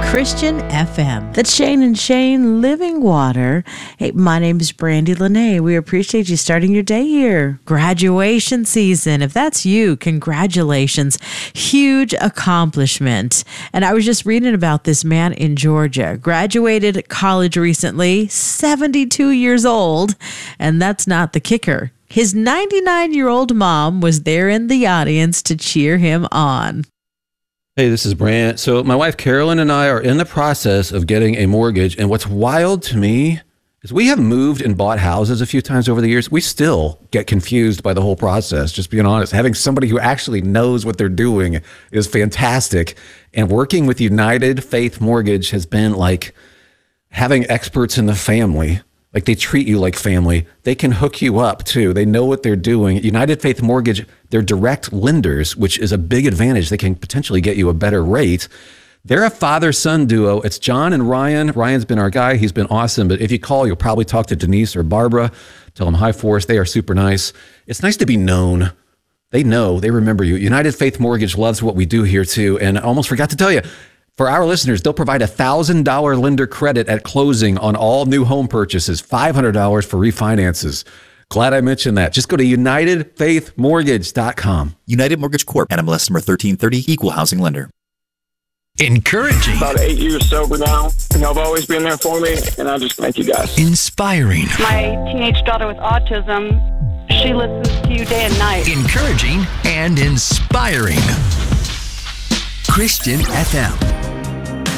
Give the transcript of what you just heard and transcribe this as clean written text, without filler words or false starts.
Christian FM. That's Shane and Shane Living Water. Hey, my name is Brandy Lene. We appreciate you starting your day here. Graduation season. If that's you, congratulations. Huge accomplishment. And I was just reading about this man in Georgia. Graduated college recently, 72 years old. And that's not the kicker. His 99-year-old mom was there in the audience to cheer him on. Hey, this is Brant. So my wife Carolyn and I are in the process of getting a mortgage. And what's wild to me is we have moved and bought houses a few times over the years. We still get confused by the whole process, just being honest. Having somebody who actually knows what they're doing is fantastic. And working with United Faith Mortgage has been like having experts in the family. Like they treat you like family. They can hook you up too. They know what they're doing. United Faith Mortgage, they're direct lenders, which is a big advantage. They can potentially get you a better rate. They're a father-son duo. It's John and Ryan. Ryan's been our guy. He's been awesome. But if you call, you'll probably talk to Denise or Barbara. Tell them hi for us. They are super nice. It's nice to be known. They know. They remember you. United Faith Mortgage loves what we do here too. And I almost forgot to tell you, for our listeners, they'll provide a $1,000 lender credit at closing on all new home purchases, $500 for refinances. Glad I mentioned that. Just go to UnitedFaithMortgage.com. United Mortgage Corp. NMLS number 1330, Equal Housing Lender. Encouraging. About 8 years sober now. Y'all have always been there for me, and I just thank you guys. Inspiring. My teenage daughter with autism, she listens to you day and night. Encouraging and inspiring. Christian FM.